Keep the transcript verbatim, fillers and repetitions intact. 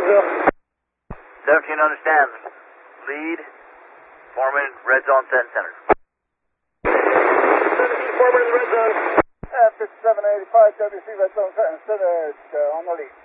Evansville. seventeen understands. Lead. Foreman, red zone, ten center. seventeen, Foreman in the red zone. Uh, fifty-seven eighty-five, W C red zone, center, uh, on the lead.